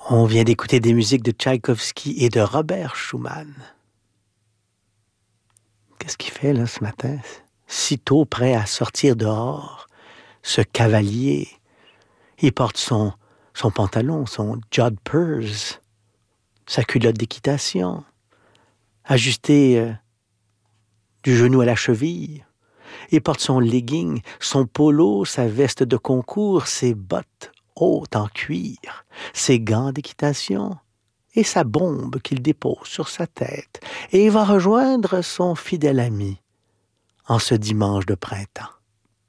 On vient d'écouter des musiques de Tchaïkovski et de Robert Schumann. Qu'est-ce qu'il fait là ce matin? Sitôt prêt à sortir dehors, ce cavalier, il porte son pantalon, son jodhpurs, sa culotte d'équitation, ajustée du genou à la cheville. Il porte son legging, son polo, sa veste de concours, ses bottes hautes en cuir, ses gants d'équitation et sa bombe qu'il dépose sur sa tête. Et il va rejoindre son fidèle ami en ce dimanche de printemps.